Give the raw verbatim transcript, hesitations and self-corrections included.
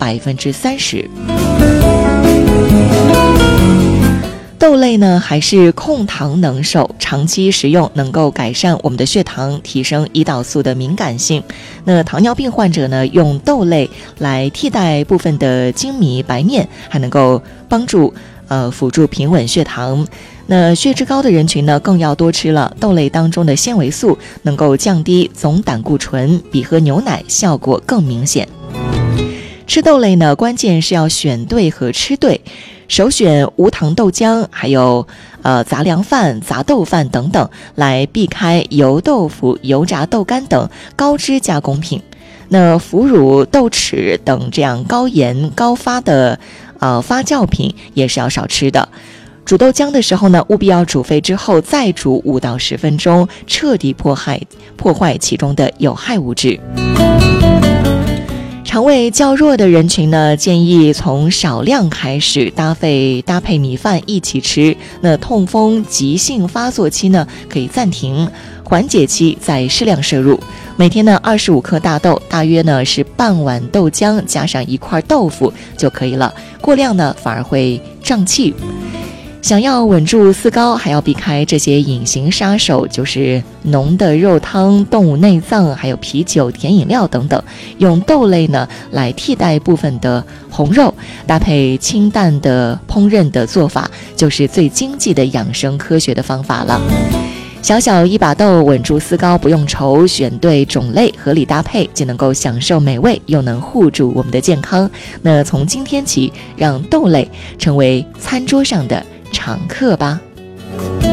百分之三十。豆类呢还是控糖能手，长期食用能够改善我们的血糖，提升胰岛素的敏感性。那糖尿病患者呢，用豆类来替代部分的精米白面，还能够帮助呃辅助平稳血糖。那血脂高的人群呢，更要多吃了。豆类当中的纤维素能够降低总胆固醇，比喝牛奶效果更明显。吃豆类呢，关键是要选对和吃对。首选无糖豆浆，还有呃杂粮饭、杂豆饭等等，来避开油豆腐、油炸豆干等高脂加工品。那腐乳、豆豉等这样高盐高发的呃发酵品也是要少吃的。煮豆浆的时候呢，务必要煮沸之后再煮五到十分钟，彻底破坏破坏其中的有害物质。肠胃较弱的人群呢，建议从少量开始，搭配搭配米饭一起吃。那痛风急性发作期呢，可以暂停，缓解期再适量摄入。每天呢，二十五克大豆，大约呢是半碗豆浆加上一块豆腐就可以了。过量呢，反而会胀气。想要稳住四高，还要避开这些隐形杀手，就是浓的肉汤、动物内脏，还有啤酒、甜饮料等等。用豆类呢来替代部分的红肉，搭配清淡的烹饪的做法，就是最经济的养生科学的方法了。小小一把豆，稳住四高不用愁，选对种类，合理搭配，既能够享受美味，又能护住我们的健康。那从今天起，让豆类成为餐桌上的常客吧。